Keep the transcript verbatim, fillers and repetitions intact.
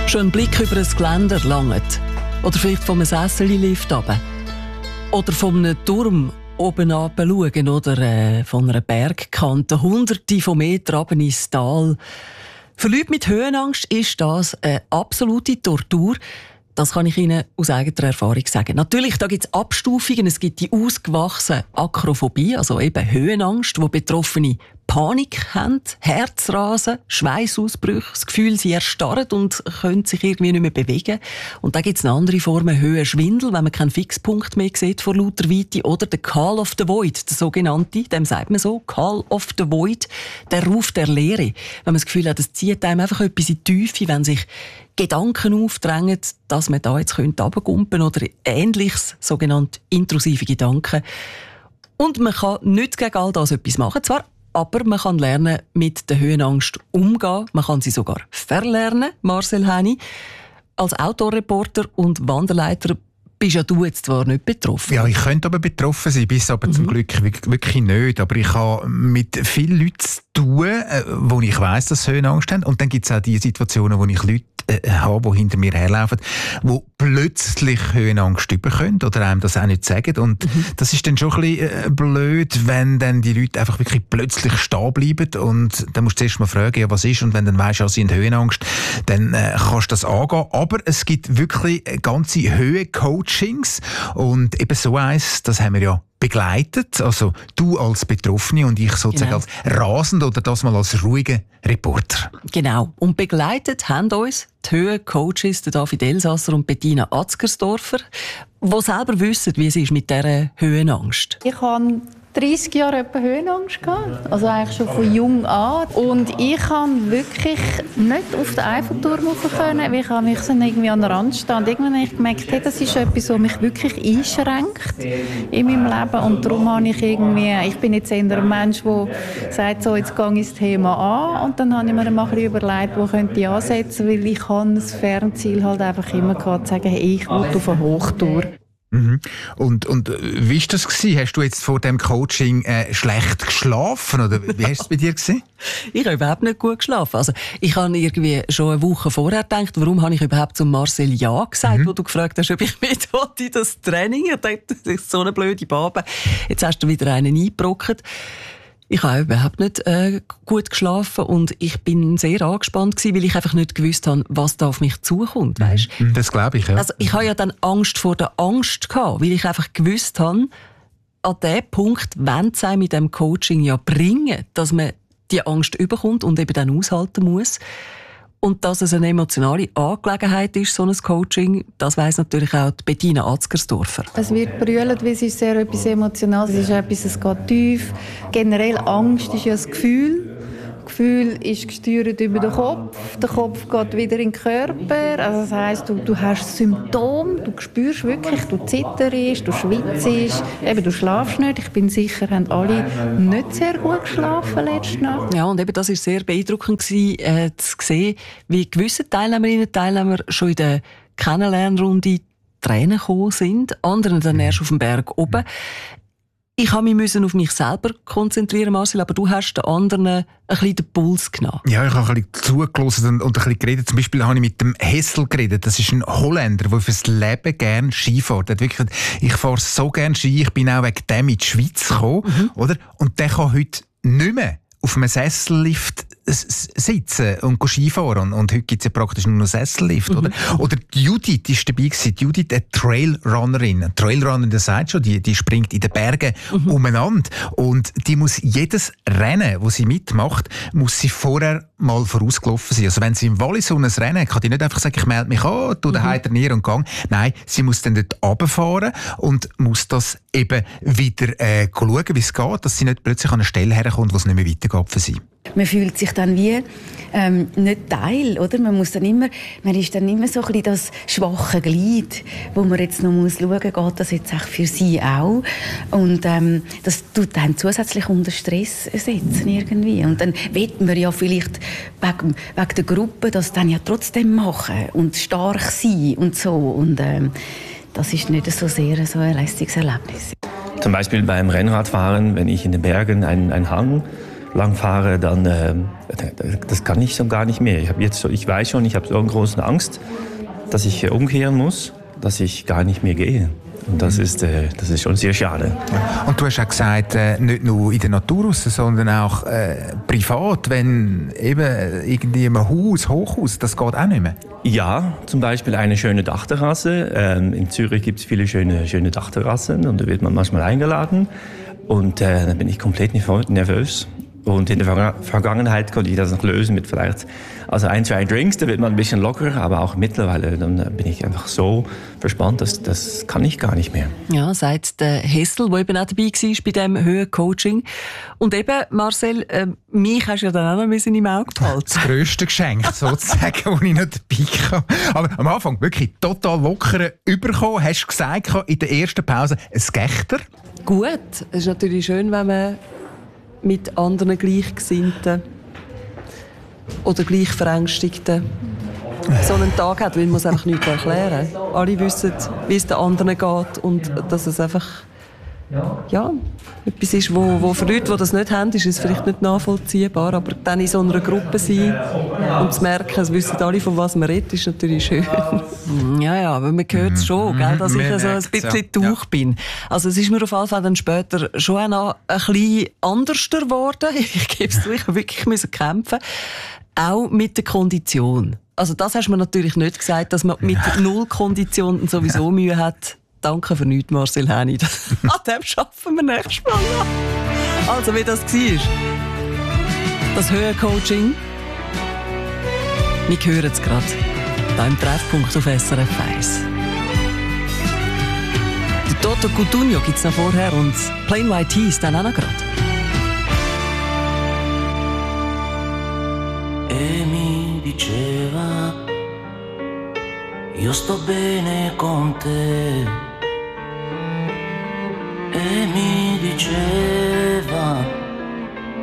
Schon ein Blick über ein Geländer langt. Oder vielleicht von einem Sessellift runter. Oder von einem Turm oben runter schauen. Oder äh, von einer Bergkante. Hunderte von Metern runter ins Tal. Für Leute mit Höhenangst ist das eine absolute Tortur. Das kann ich Ihnen aus eigener Erfahrung sagen. Natürlich, da gibt es Abstufungen. Es gibt die ausgewachsene Akrophobie, also eben Höhenangst, wo Betroffene Panik haben, Herzrasen, Schweißausbrüche, das Gefühl, sie erstarren und können sich irgendwie nicht mehr bewegen. Und dann gibt es eine andere Form, Höhenschwindel, wenn man keinen Fixpunkt mehr sieht vor lauter Weite. Oder der Call of the Void, der sogenannte, dem sagt man so, Call of the Void, der Ruf der Leere. Wenn man das Gefühl hat, es zieht einem einfach etwas in die Tiefe, wenn sich Gedanken aufdrängen, dass man da jetzt runtergumpen könnte oder ähnliches, sogenannte intrusive Gedanken. Und man kann nicht gegen all das etwas machen, zwar, aber man kann lernen, mit der Höhenangst umgehen. Man kann sie sogar verlernen, Marcel Häni. Als Outdoor-Reporter und Wanderleiter bist ja du jetzt zwar nicht betroffen. Ja, ich könnte aber betroffen sein, bis aber mhm. zum Glück wirklich nicht. Aber ich habe mit vielen Leuten zu tun, wo ich weiss, dass sie Höhenangst haben. Und dann gibt es auch die Situationen, wo ich Leute äh, habe, die hinter mir herlaufen, die plötzlich Höhenangst bekommen oder einem das auch nicht sagen. Und mhm. das ist dann schon ein bisschen äh, blöd, wenn dann die Leute einfach wirklich plötzlich stehen bleiben. Und dann musst du zuerst mal fragen, ja, was ist. Und wenn dann weisst, ja, sie haben Höhenangst, dann äh, kannst du das angehen. Aber es gibt wirklich ganze Höhencoachings. Und eben so eins, das haben wir ja begleitet, also du als Betroffene und ich sozusagen genau. als rasend oder das mal als ruhiger Reporter. Genau. Und begleitet haben uns die Höhencoaches David Elsasser und Bettina Atzgersdorfer, die selber wissen, wie es ist mit dieser Höhenangst. Ich habe dreissig Jahre etwa Höhenangst gehabt, also eigentlich schon von jung an. Und ich kann wirklich nicht auf den Eiffelturm rauf können, weil ich mich so irgendwie an den Rand stand. Irgendwann habe ich gemerkt, hey, das ist etwas, was mich wirklich einschränkt in meinem Leben. Und darum habe ich irgendwie, ich bin jetzt eher ein Mensch, der sagt, so, jetzt gehe ich das Thema an. Und dann habe ich mir mal ein bisschen überlegt, wo könnte ich ansetzen, weil ich habe das Fernziel halt einfach immer gehabt, zu sagen, hey, ich will auf eine Hochtour. Mhm. Und, und wie war das gewesen? Hast du jetzt vor dem Coaching äh, schlecht geschlafen? Oder wie war es bei dir gewesen? Ich habe überhaupt nicht gut geschlafen. Also, ich habe irgendwie schon eine Woche vorher gedacht, warum habe ich überhaupt zu Marcel Ja gesagt, mhm. wo du gefragt hast, ob ich mit in das Training. Ich dachte, das ist so eine blöde Babe. Jetzt hast du wieder einen eingebrockt. Ich habe überhaupt nicht äh, gut geschlafen und ich bin sehr angespannt gewesen, weil ich einfach nicht gewusst habe, was da auf mich zukommt, weißt? Das glaube ich, ja. Also ich habe ja dann Angst vor der Angst gehabt, weil ich einfach gewusst habe, an dem Punkt wollen sie mit dem Coaching ja bringen, dass man die Angst überkommt und eben dann aushalten muss. Und dass es eine emotionale Angelegenheit ist, so ein Coaching, das weiss natürlich auch die Bettina Atzgersdorfer. Es wird brüllt, weil es ist sehr etwas Emotionales, es ist etwas, es geht tief. Generell Angst ist ja ein Gefühl. Das Gefühl ist gesteuert über den Kopf. Der Kopf geht wieder in den Körper. Also das heisst, du, du hast Symptome, du spürst wirklich, du zitterst, du schwitzt, eben, du schlafst nicht. Ich bin sicher, haben alle nicht sehr gut geschlafen letzte Nacht. Ja, und eben das war sehr beeindruckend gewesen, äh, zu sehen, wie gewisse Teilnehmerinnen und Teilnehmer schon in der Kennenlernrunde Tränen gekommen sind, andere dann erst auf dem Berg oben. Ich habe mich auf mich selber konzentrieren, Marcel, aber du hast den anderen ein bisschen den Puls genommen. Ja, ich habe ein bisschen zugelassen und, und ein bisschen geredet. Zum Beispiel habe ich mit dem Hessel geredet. Das ist ein Holländer, der fürs Leben gerne Ski fährt. Er hat wirklich, ich fahre so gerne Ski, ich bin auch wegen dem in die Schweiz gekommen. Mhm. Oder? Und der kann heute nicht mehr auf einem Sessellift sitzen und Skifahren. Und heute gibt es ja praktisch nur noch Sessellift, mhm. oder? Oder die Judith ist dabei gewesen. Die Judith, eine Trailrunnerin. Eine Trailrunnerin, das sagt schon, die, die springt in den Bergen mhm. umeinander. Und die muss jedes Rennen, das sie mitmacht, muss sie vorher mal vorausgelaufen sein. Also wenn sie im Wallis so ein Rennen hat, kann die nicht einfach sagen, ich melde mich an, tu den mhm. trainieren und gang. Nein, sie muss dann dort runterfahren und muss das eben wieder äh, schauen, wie es geht, dass sie nicht plötzlich an eine Stelle herkommt, wo es nicht mehr weitergeht für sie. Man fühlt sich dann wie ähm, nicht Teil, oder? Man muss dann immer, man ist dann immer so ein bisschen das schwache Glied, wo man jetzt noch muss schauen, geht das jetzt auch für sie auch? Und ähm, das tut einen zusätzlich unter Stress setzen irgendwie. Und dann will man ja vielleicht wegen, wegen der Gruppe das dann ja trotzdem machen und stark sein und so. Und ähm, das ist nicht so sehr so ein lästiges Erlebnis. Zum Beispiel beim Rennradfahren, wenn ich in den Bergen einen, einen Hang lang fahre, dann äh, das kann ich so gar nicht mehr. Ich, hab jetzt so, ich weiß schon, ich habe so eine große Angst, dass ich äh, umkehren muss, dass ich gar nicht mehr gehe. Und das ist, äh, das ist schon sehr schade. Und du hast auch gesagt, äh, nicht nur in der Natur raus, sondern auch äh, privat, wenn eben irgendwie im Haus, Hochhaus, das geht auch nicht mehr. Ja, zum Beispiel eine schöne Dachterrasse. Ähm, in Zürich gibt es viele schöne, schöne Dachterrassen und da wird man manchmal eingeladen. Und äh, dann bin ich komplett nervös. Und in der Ver- Vergangenheit konnte ich das noch lösen mit vielleicht also ein, zwei Drinks, da wird man ein bisschen lockerer, aber auch mittlerweile dann bin ich einfach so verspannt, dass das kann ich gar nicht mehr. Ja, sagt der Hessel, der eben auch dabei war bei diesem Höhencoaching. Und eben, Marcel, äh, mich hast du ja dann auch noch in meinem Auge behalten. Das grösste Geschenk, sozusagen, das ich noch dabei kam. Aber am Anfang wirklich total locker überkommen, hast du gesagt, in der ersten Pause ein Gechter. Gut, es ist natürlich schön, wenn man mit anderen Gleichgesinnten oder Gleichverängstigten so einen Tag hat, weil man es einfach nicht erklären kann. Alle wissen, wie es den anderen geht und dass es einfach ja, etwas ist, wo, wo für Leute, die das nicht haben, ist es vielleicht nicht nachvollziehbar, aber dann in so einer Gruppe sein und zu merken, es wissen alle, von was man redet, ist natürlich schön. Ja, ja, aber man hört es schon, gell, dass ich so ein bisschen durch bin. Also es ist mir auf jeden Fall dann später schon auch noch ein bisschen anders geworden. Ich gebe es zu, ich musste wirklich kämpfen. Auch mit der Kondition. Also das hast du mir natürlich nicht gesagt, dass man mit null Kondition sowieso Mühe hat. Danke für nichts, Marcel Häni. An dem schaffen wir nächstes Mal noch. Also, wie das war. Das Höhencoaching. Wir hören es gerade. Hier im Treffpunkt auf S R F eins. Der Toto Cutugno gibt es noch vorher und Plain White Tees dann auch noch gerade. E mi diceva, io sto bene con te. E mi diceva